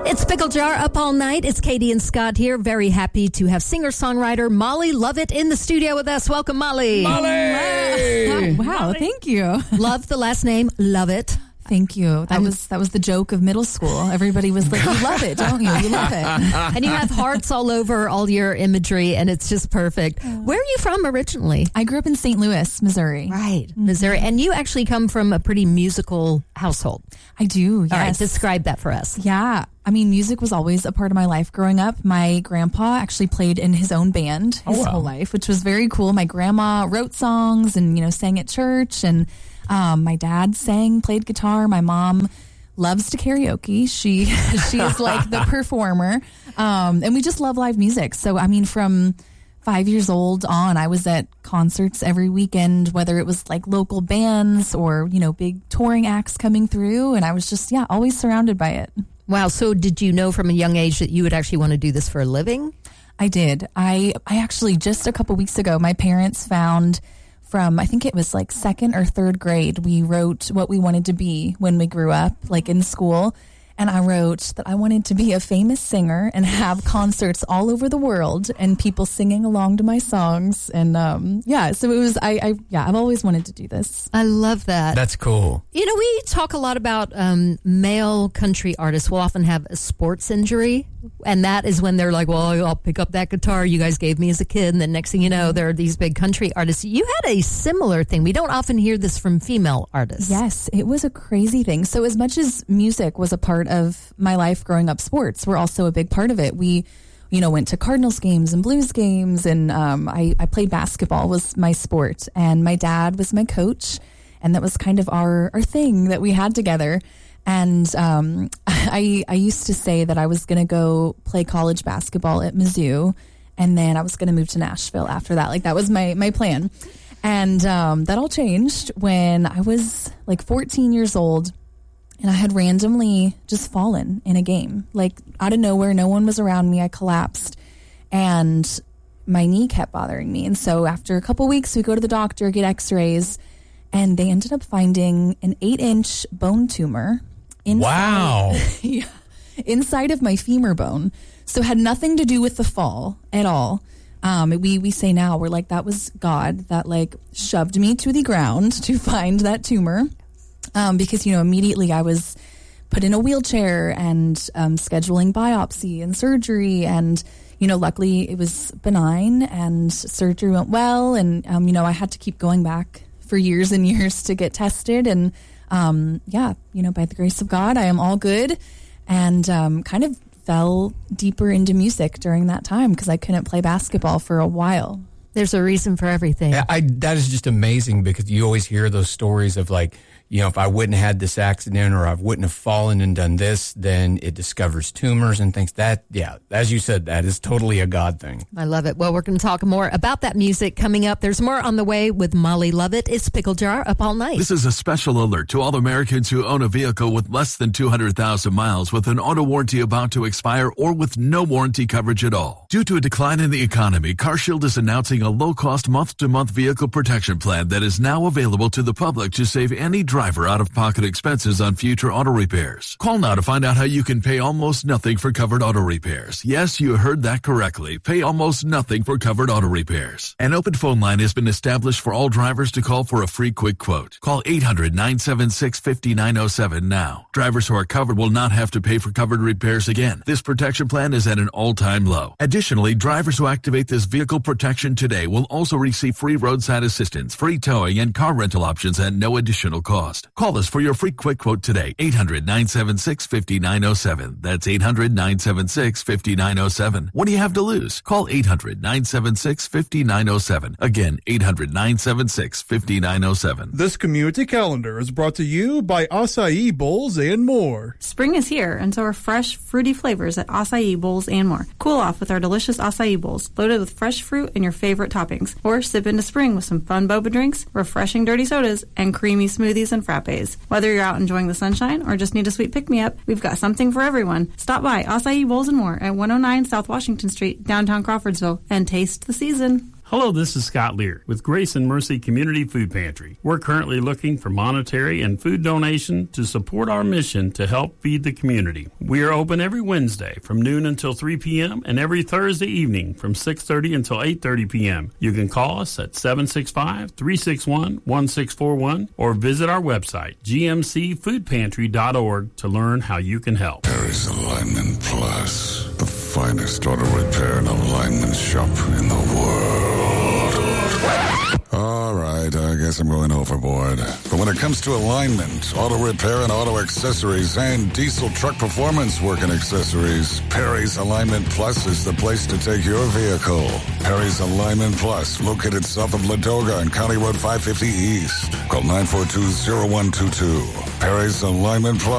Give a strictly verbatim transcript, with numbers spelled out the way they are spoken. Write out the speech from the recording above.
It's Pickle Jar Up All Night. It's Katie and Scott here. Very happy to have singer-songwriter Molly Lovett in the studio with us. Welcome, Molly. Molly! Wow, Molly. Thank you. Love the last name, Lovett. Thank you. That I'm, was that was the joke of middle school. Everybody was like, you love it, don't you? You love it. And you have hearts all over all your imagery, and it's just perfect. Where are you from originally? I grew up in Saint Louis, Missouri. Right, mm-hmm. Missouri. And you actually come from a pretty musical household. I do, yes. All right, describe that for us. Yeah. I mean, music was always a part of my life growing up. My grandpa actually played in his own band his oh, wow. whole life, which was very cool. My grandma wrote songs and, you know, sang at church, and Um, my dad sang, played guitar. My mom loves to karaoke. She she is like the performer. Um, and we just love live music. So, I mean, from five years old on, I was at concerts every weekend, whether it was like local bands or, you know, big touring acts coming through. And I was just, yeah, always surrounded by it. Wow. So did you know from a young age that you would actually want to do this for a living? I did. I, I actually, just a couple weeks ago, my parents found... From, I think it was like second or third grade, we wrote what we wanted to be when we grew up, like in school. And I wrote that I wanted to be a famous singer and have concerts all over the world and people singing along to my songs. And um, yeah, so it was, I, I, yeah, I've always wanted to do this. I love that. That's cool. You know, we talk a lot about um, male country artists will often have a sports injury. And that is when they're like, well, I'll pick up that guitar you guys gave me as a kid. And then next thing you know, there are these big country artists. You had a similar thing. We don't often hear this from female artists. Yes, it was a crazy thing. So as much as music was a part of my life growing up, sports were also a big part of it. We, you know, went to Cardinals games and Blues games. And um, I, I played basketball was my sport. And my dad was my coach. And that was kind of our, our thing that we had together. And um, I I used to say that I was going to go play college basketball at Mizzou, and then I was going to move to Nashville after that. Like, that was my, my plan. And um, that all changed when I was like fourteen years old, and I had randomly just fallen in a game. Like, out of nowhere, no one was around me. I collapsed, and my knee kept bothering me. And so after a couple weeks, we go to the doctor, get x-rays, and they ended up finding an eight-inch bone tumor inside, wow. yeah, inside of my femur bone. So it had nothing to do with the fall at all. Um, we, we say now, we're like, that was God that like shoved me to the ground to find that tumor. Um, because, you know, immediately I was put in a wheelchair and um, scheduling biopsy and surgery. And, you know, luckily it was benign and surgery went well. And, um, you know, I had to keep going back for years and years to get tested. And um, yeah, you know, by the grace of God, I am all good, and um, kind of fell deeper into music during that time because I couldn't play basketball for a while. There's a reason for everything. I, I, that is just amazing because you always hear those stories of like, you know, if I wouldn't have had this accident or I wouldn't have fallen and done this, then it discovers tumors and things. That, yeah, as you said, that is totally a God thing. I love it. Well, we're going to talk more about that music coming up. There's more on the way with Molly Lovett. It's Pickle Jar Up All Night. This is a special alert to all Americans who own a vehicle with less than two hundred thousand miles with an auto warranty about to expire or with no warranty coverage at all. Due to a decline in the economy, CarShield is announcing a low-cost month-to-month vehicle protection plan that is now available to the public to save any driver out-of-pocket expenses on future auto repairs. Call now to find out how you can pay almost nothing for covered auto repairs. Yes, you heard that correctly. Pay almost nothing for covered auto repairs. An open phone line has been established for all drivers to call for a free quick quote. Call eight hundred, nine seven six, five nine zero seven now. Drivers who are covered will not have to pay for covered repairs again. This protection plan is at an all-time low. Additionally, drivers who activate this vehicle protection today will also receive free roadside assistance, free towing, and car rental options at no additional cost. Call us for your free quick quote today. eight hundred, nine seven six, five nine zero seven. That's eight hundred, nine seven six, five nine zero seven. What do you have to lose? Call eight hundred, nine seven six, five nine zero seven. Again, eight hundred, nine seven six, five nine zero seven. This community calendar is brought to you by Acai Bowls and More. Spring is here, and so are fresh, fruity flavors at Acai Bowls and More. Cool off with our delicious acai bowls, loaded with fresh fruit and your favorite toppings. Or sip into spring with some fun boba drinks, refreshing dirty sodas, and creamy smoothies and frappes. Whether you're out enjoying the sunshine or just need a sweet pick-me-up, we've got something for everyone. Stop by Acai Bowls and More at one oh nine South Washington Street, downtown Crawfordsville, and taste the season. Hello, this is Scott Lear with Grace and Mercy Community Food Pantry. We're currently looking for monetary and food donation to support our mission to help feed the community. We are open every Wednesday from noon until three p.m. and every Thursday evening from six thirty until eight thirty p.m. You can call us at seven six five, three six one, one six four one or visit our website, g m c food pantry dot org, to learn how you can help. Perry's Alignment Plus, the finest auto repair and alignment shop in the world. All right, I guess I'm going overboard. But when it comes to alignment, auto repair and auto accessories, and diesel truck performance work and accessories, Perry's Alignment Plus is the place to take your vehicle. Perry's Alignment Plus, located south of Ladoga on County Road five fifty East. Call nine four two, zero one two two. Perry's Alignment Plus.